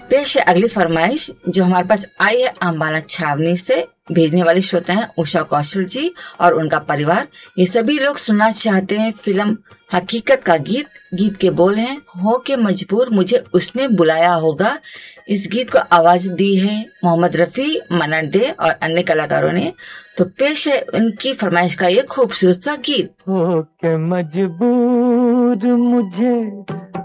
पेश है अगली फरमाइश जो हमारे पास आई है अम्बाला छावनी से। भेजने वाले श्रोता हैं उषा कौशल जी और उनका परिवार। ये सभी लोग सुनना चाहते हैं फिल्म हकीकत का गीत। गीत के बोल हैं, हो के मजबूर मुझे उसने बुलाया होगा। इस गीत को आवाज दी है मोहम्मद रफी, मन्ना डे और अन्य कलाकारों ने। तो पेश है उनकी फरमाइश का ये खूबसूरत सा गीत। हो के मजबूर मुझे